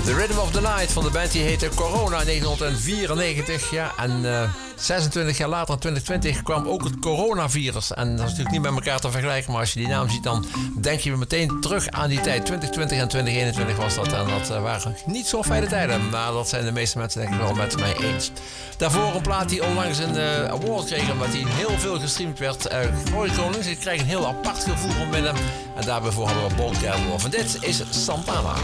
The Rhythm of the Night van de band die heette Corona in 1994. Ja, en 26 jaar later, in 2020, kwam ook het coronavirus. En dat is natuurlijk niet met elkaar te vergelijken, maar als je die naam ziet, dan denk je meteen terug aan die tijd. 2020 en 2021 was dat. En dat waren niet zo fijne tijden. Maar dat zijn de meeste mensen denk ik wel met mij eens. Daarvoor een plaat die onlangs een award kreeg, omdat hij heel veel gestreamd werd. Roy Collins, ik krijg een heel apart gevoel van binnen. En daarbij hadden we Bob Geldof. En dit is Santana.